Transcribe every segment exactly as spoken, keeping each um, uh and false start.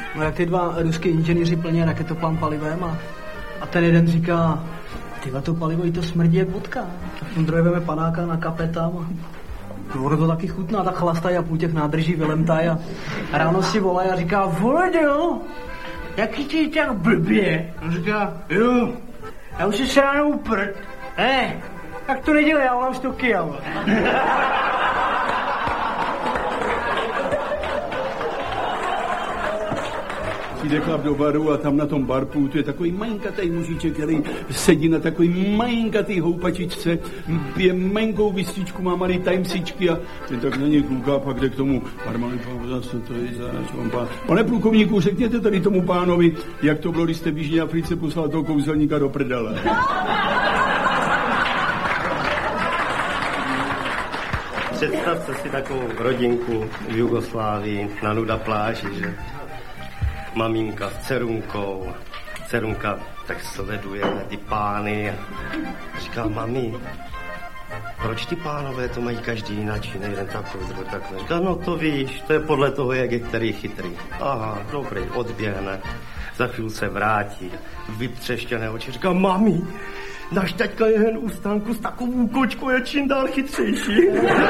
No jak ty dva ruský inženýři plně raketoplán palivem a, a ten jeden říká, tyhle to palivo i to smrdí jak vodka. A ten druhý veme panáka na kapetám a ono to taky chutná, tak chlastají a půl těch nádrží vylemtají a ráno si volají a říká, Volodyo, jaký ty tak blbě? On říká, jo, já už si se ráno uprt. Ne, tak to nedělej, já volám sto kil. Přijde chlap do baru a tam na tom barpultu je takový malinkatý mužíček, který sedí na takový malinkatý houpačičce, pije malinkou vističku, má malý timesičky a ten tak na něj kouká a pak jde k tomu barmanovi, zase to je zač, vám pán. Pane plukovníku, řekněte tady tomu pánovi, jak to bylo, když jste v Jižní Africe poslal toho kouzelníka do prdele. Představte si takovou rodinku v Jugoslávii na nuda pláži, že? Maminka s dcerunkou, dcerunka tak sleduje ty pány a říká, mami, proč ty pánové to mají každý jináčí, nejden takový, druhý takový. Říká, no to víš, to je podle toho, jak je který chytrý. Aha, dobrý, odběhne, za chvíli se vrátí, vytřeštěné oči, říká, mami, náš taťka je jen u stánku s takovou kočkou, je čím dál chytřejší.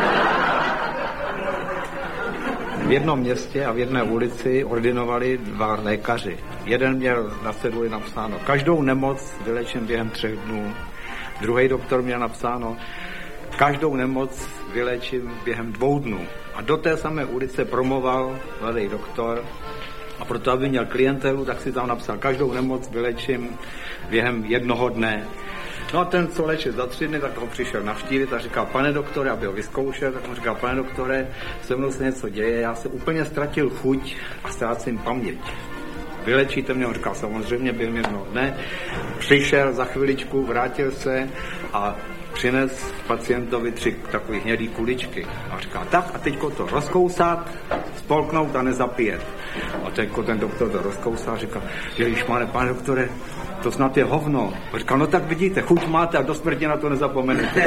V jednom městě a v jedné ulici ordinovali dva lékaři. Jeden měl na ceduli napsáno, každou nemoc vylečím během třech dnů. Druhý doktor měl napsáno, každou nemoc vylečím během dvou dnů. A do té samé ulice promoval mladý doktor a proto, aby měl klientelu, tak si tam napsal, každou nemoc vylečím během jednoho dne. No a ten, co léčil za tři dny, tak ho přišel navštívit a říkal, pane doktore, aby ho vyzkoušel, tak mu říkal, pane doktore, se mnou se něco děje, já se úplně ztratil chuť a ztrácím paměť. Vylečíte mě? On říkal, samozřejmě, během jednoho dne. Přišel za chviličku, vrátil se a přines pacientovi tři takové hnědý kuličky. A říkal, tak a teďko to rozkousat, spolknout a nezapíjet. A teďko ten doktor to rozkousal a říkal, ježišmane, pane doktore, to snad je hovno. A říkal, no tak vidíte, chuť máte a do smrti na to nezapomenete.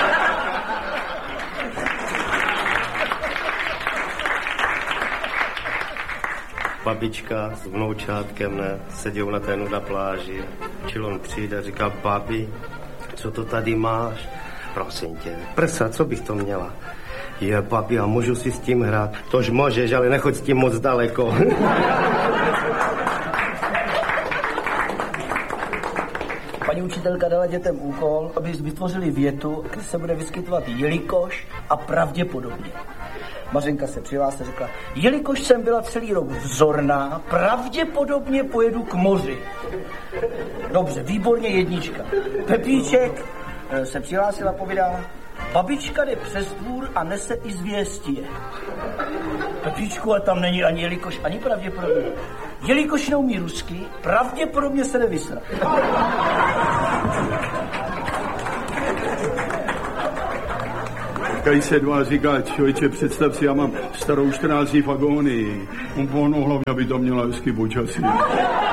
Babička s vnoučátkem, ne, seděl na té nuda pláži. Čilon přijde a říká, babi, co to tady máš? Prosím tě, prsa, co bych to měla? Je, babi, a můžu si s tím hrát? Tož můžeš, ale nechoď s tím moc daleko. Paní učitelka dala dětem úkol, aby vytvořili větu, kde se bude vyskytovat jelikož a pravděpodobně. Mařenka se přihlásila a řekla, jelikož jsem byla celý rok vzorná, pravděpodobně pojedu k moři. Dobře, výborně, jednička. Pepíček se přihlásila a povídala, babička jde přes dvůr a nese i zvěstí. Pepíčku, a tam není ani jelikož, ani pravděpodobně. Jelikož neumí rusky, pravděpodobně se nevysra. Tady se dva říká, člověče, představ si, já mám starou čtrnáct dní v agónii. On pohnou hlavně, aby to měla hezky počasí.